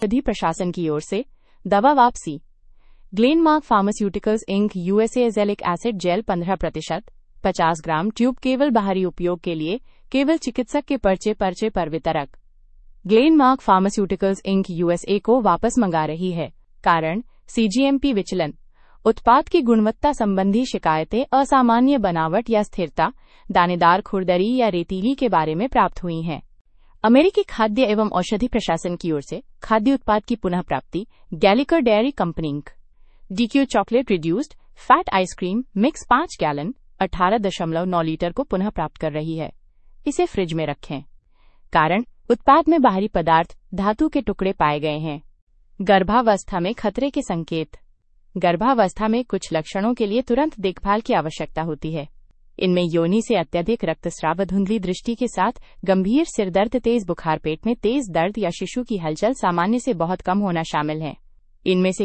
औषधि प्रशासन की ओर से दवा वापसी। Glenmark pharmaceuticals ink USA azelaic acid jail 15% 50 ग्राम ट्यूब केवल बाहरी उपयोग के लिए केवल चिकित्सक के पर्चे पर वितरक। ग्लेनमार्क फार्मास्यूटिकल्स इंक यूएसए को वापस मंगा रही है। कारण सीजीएमपी विचलन। उत्पाद की गुणवत्ता संबंधी शिकायतें असामान्य बनावट या स्थिरता, दानेदार खुरदरी या रेतीली के बारे में प्राप्त हुई हैं। अमेरिकी खाद्य एवं औषधि प्रशासन की ओर से खाद्य उत्पाद की पुनः प्राप्ति। गैलिकर dairy company ink DQ chocolate reduced fat ice cream mix 5 gallon 18.9 litre को पुनः प्राप्त कर रही है। इसे फ्रिज में रखें। कारण उत्पाद में बाहरी पदार्थ धातु के टुकड़े पाए गए हैं। गर्भावस्था में खतरे के संकेत। गर्भावस्था में कुछ लक्षणों के लिए तुरंत देखभाल की आवश्यकता होती है। इनमें योनि से अत्यधिक रक्तस्राव, धुंधली दृष्टि के साथ गंभीर सिरदर्द, तेज बुखार, पेट में तेज दर्द या शिशु की हलचल सामान्य से बहुत कम होना शामिल है। इनमें से